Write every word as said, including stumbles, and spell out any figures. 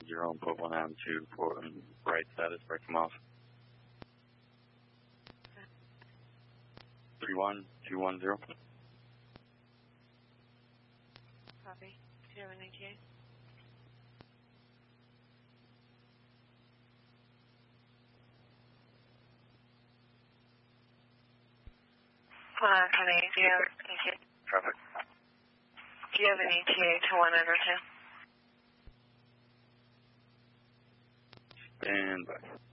zero and put one on two for right status, break them off. three one two one zero. Copy. Do you have an E T A? Hold on, honey. Do you have an E T A? Traffic. Do you have an E T A to one over two? Stand by.